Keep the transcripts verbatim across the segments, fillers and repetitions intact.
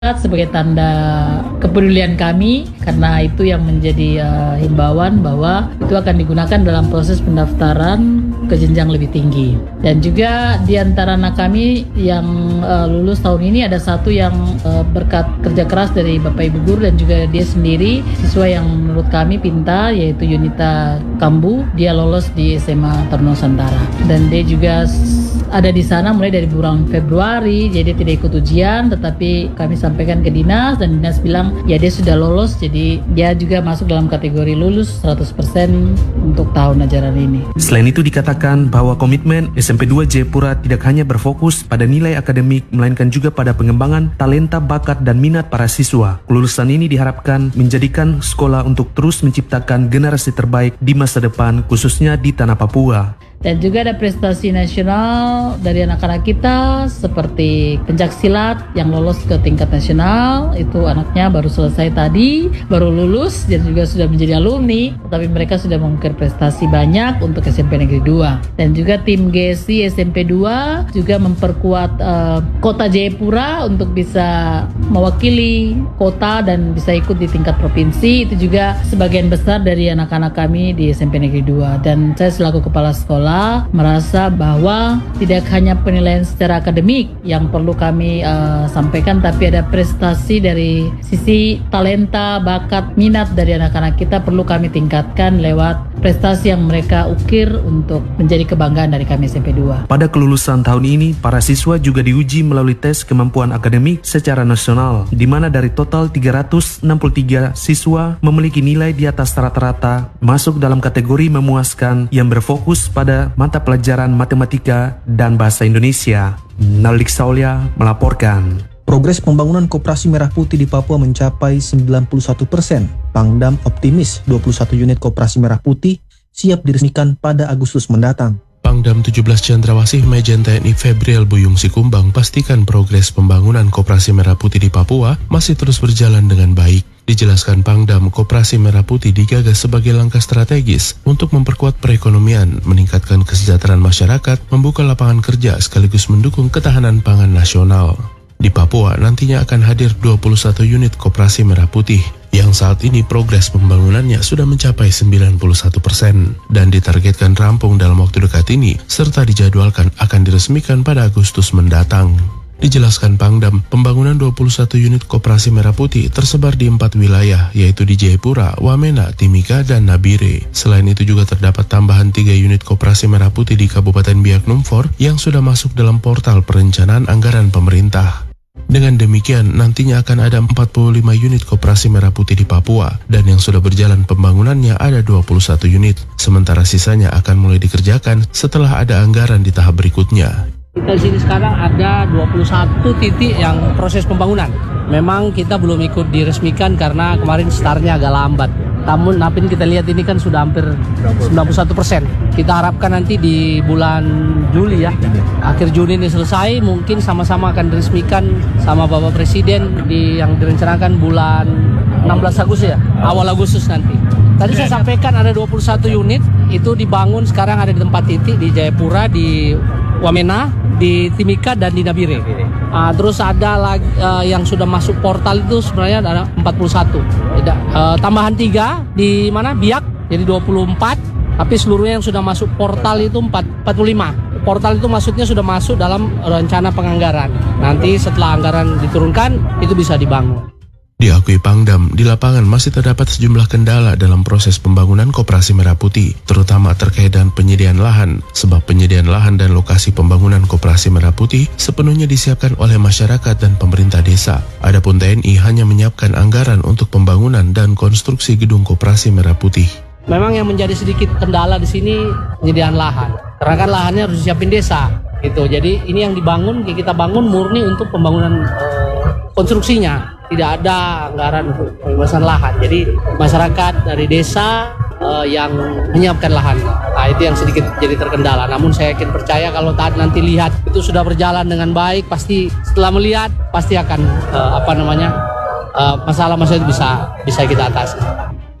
sebagai tanda kepedulian kami, karena itu yang menjadi uh, himbauan bahwa itu akan digunakan dalam proses pendaftaran ke jenjang lebih tinggi. Dan juga di antara anak kami yang uh, lulus tahun ini ada satu yang uh, berkat kerja keras dari Bapak Ibu Guru dan juga dia sendiri siswa yang menurut kami pintar, yaitu Yunita Kambu. Dia lolos di S M A Taruna Nusantara dan dia juga ada di sana mulai dari bulan Februari, jadi tidak ikut ujian, tetapi kami sampaikan ke dinas dan dinas bilang ya dia sudah lolos, jadi dia juga masuk dalam kategori lulus seratus persen untuk tahun ajaran ini. Selain itu dikatakan bahwa komitmen S M P dua Jayapura tidak hanya berfokus pada nilai akademik, melainkan juga pada pengembangan talenta, bakat, dan minat para siswa. Kelulusan ini diharapkan menjadikan sekolah untuk terus menciptakan generasi terbaik di masa depan, khususnya di tanah Papua. Dan juga ada prestasi nasional dari anak-anak kita seperti pencaksilat yang lolos ke tingkat nasional. Itu anaknya baru selesai tadi, baru lulus dan juga sudah menjadi alumni. Tapi mereka sudah mengukir prestasi banyak untuk S M P Negeri dua. Dan juga tim G S I S M P dua juga memperkuat uh, kota Jayapura untuk bisa mewakili kota dan bisa ikut di tingkat provinsi. Itu juga sebagian besar dari anak-anak kami di S M P Negeri dua. Dan saya selaku kepala sekolah merasa bahwa tidak hanya penilaian secara akademik yang perlu kami uh, sampaikan, tapi ada prestasi dari sisi talenta, bakat, minat dari anak-anak kita perlu kami tingkatkan lewat prestasi yang mereka ukir untuk menjadi kebanggaan dari kami S M P dua. Pada kelulusan tahun ini, para siswa juga diuji melalui tes kemampuan akademik secara nasional, di mana dari total tiga ratus enam puluh tiga siswa memiliki nilai di atas rata-rata, masuk dalam kategori memuaskan yang berfokus pada mata pelajaran matematika dan bahasa Indonesia. Nalik Saulia melaporkan. Progres pembangunan Koperasi Merah Putih di Papua mencapai sembilan puluh satu persen. Pangdam optimis dua puluh satu unit Koperasi Merah Putih siap diresmikan pada Agustus mendatang. Pangdam tujuh belas Cendrawasih Majen T N I Febriel Buyung Sikumbang pastikan progres pembangunan Koperasi Merah Putih di Papua masih terus berjalan dengan baik. Dijelaskan Pangdam, Koperasi Merah Putih digagas sebagai langkah strategis untuk memperkuat perekonomian, meningkatkan kesejahteraan masyarakat, membuka lapangan kerja sekaligus mendukung ketahanan pangan nasional. Di Papua nantinya akan hadir dua puluh satu unit Koperasi Merah Putih yang saat ini progres pembangunannya sudah mencapai sembilan puluh satu persen dan ditargetkan rampung dalam waktu dekat ini serta dijadwalkan akan diresmikan pada Agustus mendatang. Dijelaskan Pangdam, pembangunan dua puluh satu unit Koperasi Merah Putih tersebar di empat wilayah, yaitu di Jayapura, Wamena, Timika, dan Nabire. Selain itu juga terdapat tambahan tiga unit Koperasi Merah Putih di Kabupaten Biak Numfor yang sudah masuk dalam portal perencanaan anggaran pemerintah. Dengan demikian, nantinya akan ada empat puluh lima unit Koperasi Merah Putih di Papua, dan yang sudah berjalan pembangunannya ada dua puluh satu unit, sementara sisanya akan mulai dikerjakan setelah ada anggaran di tahap berikutnya. Kita di sini sekarang ada dua puluh satu titik yang proses pembangunan. Memang kita belum ikut diresmikan karena kemarin startnya agak lambat. Namun napin kita lihat ini kan sudah hampir sembilan puluh satu persen. Kita harapkan nanti di bulan Juli ya, akhir Juni ini selesai, mungkin sama-sama akan diresmikan sama Bapak Presiden di yang direncanakan bulan enam belas Agustus ya, awal Agustus nanti. Tadi saya sampaikan ada dua puluh satu unit, itu dibangun sekarang ada di tempat titik di Jayapura, di Wamena, di Timika, dan di Nabire. Uh, terus ada lagi uh, yang sudah masuk portal itu sebenarnya ada empat puluh satu. Tidak, uh, tambahan tiga di mana Biak, jadi dua puluh empat. Tapi seluruhnya yang sudah masuk portal itu empat puluh lima. Portal itu maksudnya sudah masuk dalam rencana penganggaran. Nanti setelah anggaran diturunkan itu bisa dibangun. Diakui Pangdam, di lapangan masih terdapat sejumlah kendala dalam proses pembangunan Koperasi Merah Putih, terutama terkait dengan penyediaan lahan, sebab penyediaan lahan dan lokasi pembangunan Koperasi Merah Putih sepenuhnya disiapkan oleh masyarakat dan pemerintah desa. Adapun T N I hanya menyiapkan anggaran untuk pembangunan dan konstruksi gedung Koperasi Merah Putih. Memang yang menjadi sedikit kendala di sini penyediaan lahan, karena kan lahannya harus disiapin desa, gitu. Jadi ini yang dibangun, kita bangun murni untuk pembangunan uh, konstruksinya. Tidak ada anggaran untuk pembebasan lahan. Jadi masyarakat dari desa uh, yang menyiapkan lahan. Nah itu yang sedikit jadi terkendala. Namun saya yakin percaya kalau tadi nanti lihat itu sudah berjalan dengan baik, pasti setelah melihat pasti akan uh, apa namanya uh, masalah-masalah itu bisa bisa kita atasi.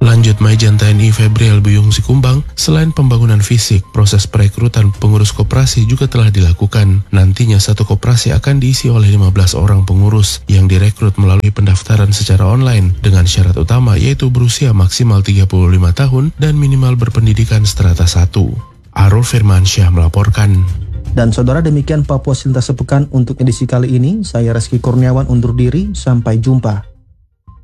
Lanjut Majen T N I Febriel Buyung Sikumbang, selain pembangunan fisik, proses perekrutan pengurus koperasi juga telah dilakukan. Nantinya satu koperasi akan diisi oleh lima belas orang pengurus yang direkrut melalui pendaftaran secara online dengan syarat utama yaitu berusia maksimal tiga puluh lima tahun dan minimal berpendidikan strata satu. Arul Firmansyah melaporkan. Dan saudara, demikian Papua Silintas Sepekan untuk edisi kali ini. Saya Reski Kurniawan undur diri, sampai jumpa.